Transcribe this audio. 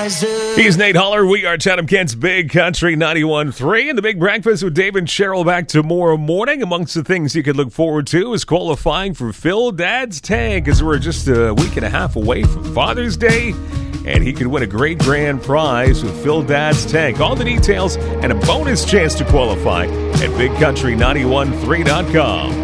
He's Nate Holler. We are Chatham Kent's Big Country 91.3 and the Big Breakfast with Dave and Cheryl back tomorrow morning. Amongst the things you could look forward to is qualifying for Phil Dad's Tank, as we're just a week and a half away from Father's Day, and he could win a great grand prize with Phil Dad's Tank. All the details and a bonus chance to qualify at BigCountry913.com.